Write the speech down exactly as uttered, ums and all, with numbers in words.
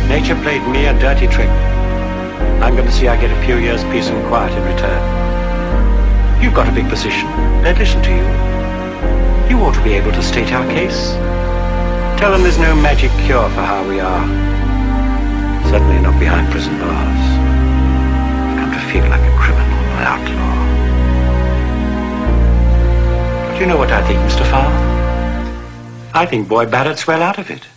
Nature played me a dirty trick. I'm going to see I get a few years' peace and quiet in return. You've got a big position. They'd listen to you. You ought to be able to state our case. Tell them there's no magic cure for how we are. Certainly not behind prison bars. I've come to feel like a criminal, an outlaw. Do you know what I think, Mister Farr? I think Boy Barrett's well out of it.